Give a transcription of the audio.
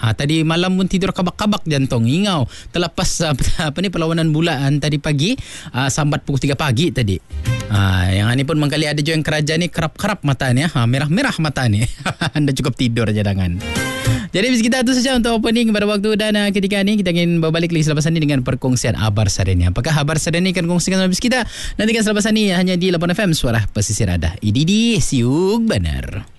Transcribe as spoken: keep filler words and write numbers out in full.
Ha, tadi malam pun tidur kabak-kabak jantung. Ingau terlepas uh, apa ni perlawanan bulan tadi pagi, uh, sambat pukul tiga pagi tadi. Ha, yang ni pun mengkali ada juga yang kerajaan ni kerap-kerap mata ni, ha, merah-merah mata ni. Anda cukup tidur jangan. Jadi kita itu saja untuk opening pada waktu dan uh, ketika ini kita ingin berbalik lagi selepas ini dengan perkongsian Abar Sadani. Apakah Abar Sadani akan kongsikan habis kita? Nantikan selepas ini hanya di lapan F M Suara Pesisir Adah. Ididi siug benar.